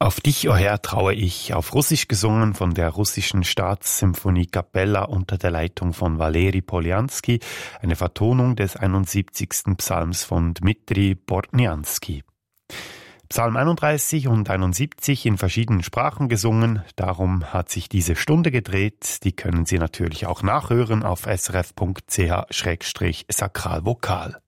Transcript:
Auf dich, o Herr, traue ich, auf Russisch gesungen von der russischen Staatssymphonie Kapella unter der Leitung von Valeri Poljanski, eine Vertonung des 71. Psalms von Dmitri Bortniansky. Psalm 31 und 71 in verschiedenen Sprachen gesungen, darum hat sich diese Stunde gedreht. Die können Sie natürlich auch nachhören auf srf.ch/sakralvokal.